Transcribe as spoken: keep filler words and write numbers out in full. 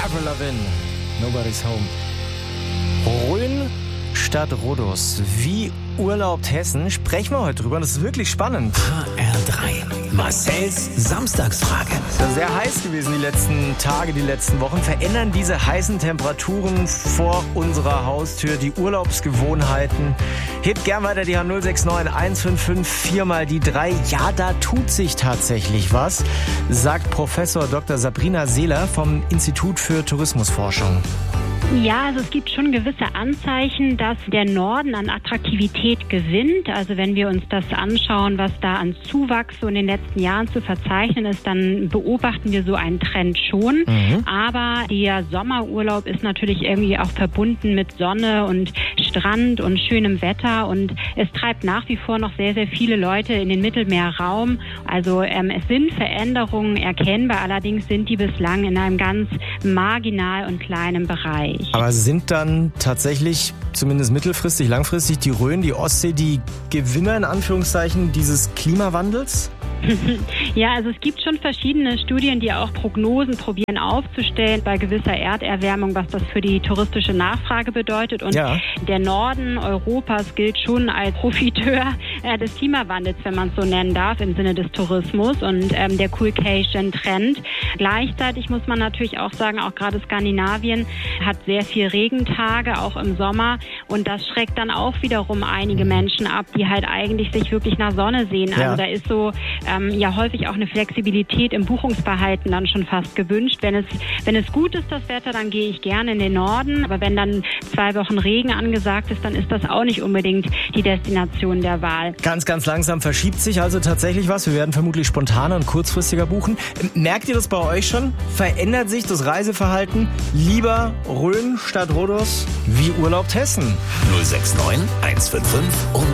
Avril Lavigne, Nobody's Home. Rhön statt Rhodos. Wie urlaubt Hessen? Sprechen wir heute drüber. Das ist wirklich spannend. H R drei. Marcells Samstagsfrage. Es ist ja sehr heiß gewesen die letzten Tage, die letzten Wochen. Verändern diese heißen Temperaturen vor unserer Haustür die Urlaubsgewohnheiten? Hebt gern weiter die null sechs neun eins fünf fünf vier mal die drei. Ja, da tut sich tatsächlich was, sagt Professor Doktor Sabrina Seeler vom Institut für Tourismusforschung. Ja, also es gibt schon gewisse Anzeichen, dass der Norden an Attraktivität gewinnt. Also wenn wir uns das anschauen, was da an Zuwachs so in den letzten Jahren zu verzeichnen ist, dann beobachten wir so einen Trend schon. Mhm. Aber der Sommerurlaub ist natürlich irgendwie auch verbunden mit Sonne und Strand und schönem Wetter. Und es treibt nach wie vor noch sehr, sehr viele Leute in den Mittelmeerraum. Also ähm, es sind Veränderungen erkennbar, allerdings sind die bislang in einem ganz marginal und kleinen Bereich. Aber sind dann tatsächlich, zumindest mittelfristig, langfristig, die Rhön, die Ostsee, die Gewinner in Anführungszeichen dieses Klimawandels? Ja, also es gibt schon verschiedene Studien, die auch Prognosen probieren aufzustellen bei gewisser Erderwärmung, was das für die touristische Nachfrage bedeutet. Und ja. Der Norden Europas gilt schon als Profiteur äh, des Klimawandels, wenn man es so nennen darf, im Sinne des Tourismus und ähm, der Coolcation-Trend. Gleichzeitig muss man natürlich auch sagen, auch gerade Skandinavien hat sehr viel Regentage, auch im Sommer. Und das schreckt dann auch wiederum einige Menschen ab, die halt eigentlich sich wirklich nach Sonne sehen. Also ja. Da ist so ähm, ja häufig auch eine Flexibilität im Buchungsverhalten dann schon fast gewünscht. Wenn es, wenn es gut ist, das Wetter, dann gehe ich gerne in den Norden. Aber wenn dann zwei Wochen Regen angesagt ist, dann ist das auch nicht unbedingt die Destination der Wahl. Ganz, ganz langsam verschiebt sich also tatsächlich was. Wir werden vermutlich spontaner und kurzfristiger buchen. Merkt ihr das bei euch schon? Verändert sich das Reiseverhalten? Lieber Rhön statt Rhodos? Wie urlaubt Hessen? null sechs neun eins fünf fünf